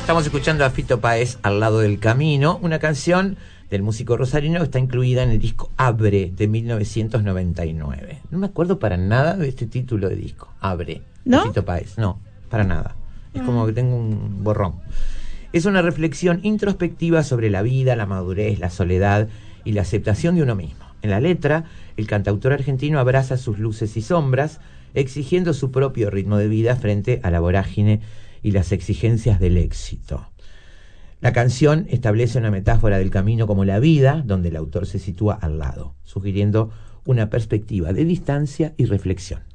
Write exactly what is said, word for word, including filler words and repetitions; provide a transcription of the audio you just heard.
Estamos escuchando a Fito Páez, Al lado del camino, una canción del músico rosarino que está incluida en el disco Abre de mil novecientos noventa y nueve. No me acuerdo para nada de este título de disco, Abre, ¿no? de Fito Páez. No, para nada. Es como que tengo un borrón. Es una reflexión introspectiva sobre la vida, la madurez, la soledad y la aceptación de uno mismo. En la letra, el cantautor argentino abraza sus luces y sombras, exigiendo su propio ritmo de vida frente a la vorágine y las exigencias del éxito. La canción establece una metáfora del camino como la vida, donde el autor se sitúa al lado, sugiriendo una perspectiva de distancia y reflexión.